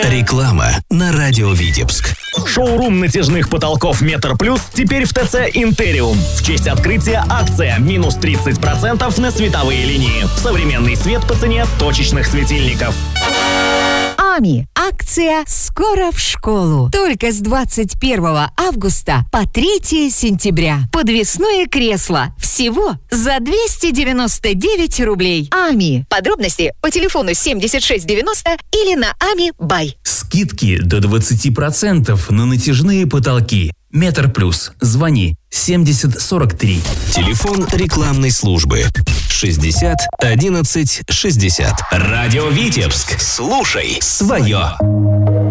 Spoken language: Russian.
Реклама на радио Витебск. Шоурум натяжных потолков «Метр Плюс» теперь в ТЦ «Интериум». В честь открытия акция минус 30% на световые линии. Современный свет по цене точечных светильников. АМИ. Акция «Скоро в школу». Только с 21 августа по 3 сентября. Подвесное кресло. Всего за 299 рублей. АМИ. Подробности по телефону 7690 или на АМИ Бай. Скидки до 20% на натяжные потолки. Метр Плюс. Звони 7043. Телефон рекламной службы 60 11 60. Радио Витебск. Слушай свое.